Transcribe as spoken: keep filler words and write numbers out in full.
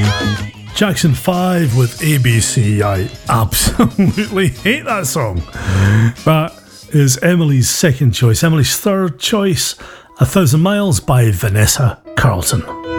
Jackson five with A B C. I absolutely hate that song. That is Emily's second choice. Emily's third choice, A Thousand Miles by Vanessa Carlton.